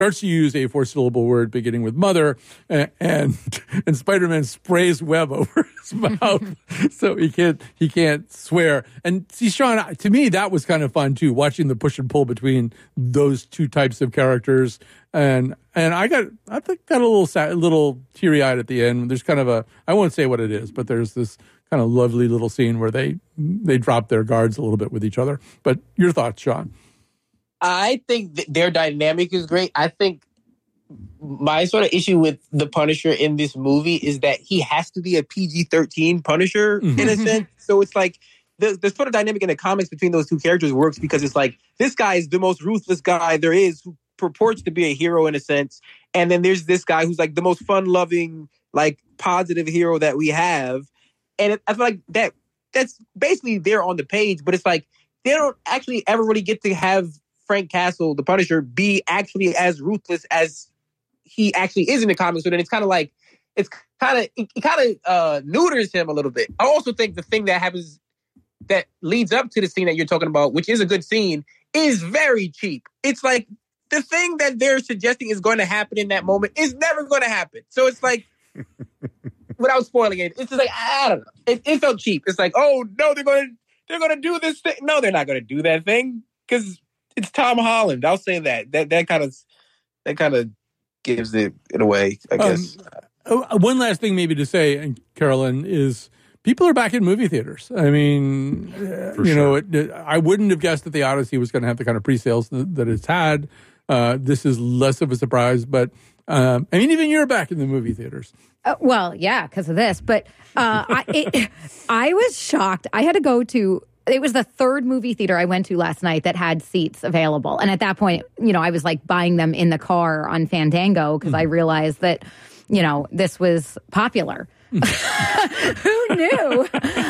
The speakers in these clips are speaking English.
starts to use a 4-syllable word beginning with mother, and Spider-Man sprays web over his mouth so he can't swear. And see, Sean, to me that was kind of fun too, watching the push and pull between those two types of characters. And I think got a little teary-eyed at the end. There's kind of I won't say what it is, but there's this kind of lovely little scene where they drop their guards a little bit with each other. But your thoughts, Sean? I think their dynamic is great. I think my sort of issue with the Punisher in this movie is that he has to be a PG-13 Punisher in a sense. So it's like the sort of dynamic in the comics between those two characters works because it's like this guy is the most ruthless guy there is who purports to be a hero in a sense. And then there's this guy who's like the most fun-loving, like positive hero that we have. And I feel like that's basically there on the page, but it's like they don't actually ever really get to have Frank Castle, the Punisher, be actually as ruthless as he actually is in the comics. So then it's kind of like, it neuters him a little bit. I also think the thing that happens that leads up to the scene that you're talking about, which is a good scene, is very cheap. It's like the thing that they're suggesting is going to happen in that moment is never going to happen. So it's like, without spoiling it, it's just like, I don't know. It felt cheap. It's like, oh no, they're going to do this thing. No, they're not going to do that thing because it's Tom Holland. I'll say that. That kind of gives it away, I guess. One last thing maybe to say, Carolyn, is people are back in movie theaters. I mean, I wouldn't have guessed that the Odyssey was going to have the kind of pre-sales that it's had. This is less of a surprise, but I mean, even you're back in the movie theaters. Well, yeah, because of this. But I was shocked. I had to go to... It was the third movie theater I went to last night that had seats available. And at that point, I was like buying them in the car on Fandango because I realized that, this was popular. Who knew?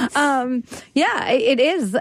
It is.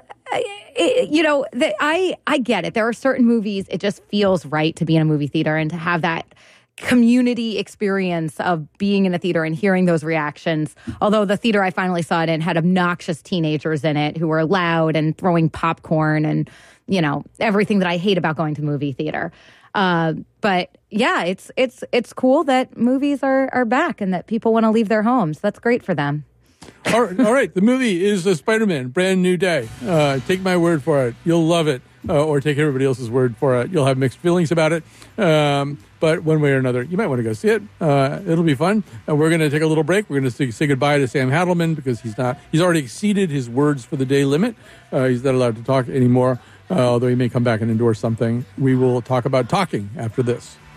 I get it. There are certain movies, it just feels right to be in a movie theater and to have that community experience of being in the theater and hearing those reactions. Although the theater I finally saw it in had obnoxious teenagers in it who were loud and throwing popcorn and, everything that I hate about going to movie theater. But yeah, it's cool that movies are back and that people want to leave their homes. That's great for them. All right. The movie is Spider-Man, Brand New Day. Take my word for it. You'll love it. Or take everybody else's word for it. You'll have mixed feelings about it. But one way or another, you might want to go see it. It'll be fun. We're going to take a little break. We're going to say goodbye to Sam Hadelman because he's already exceeded his words for the day limit. He's not allowed to talk anymore, although he may come back and endorse something. We will talk about talking after this.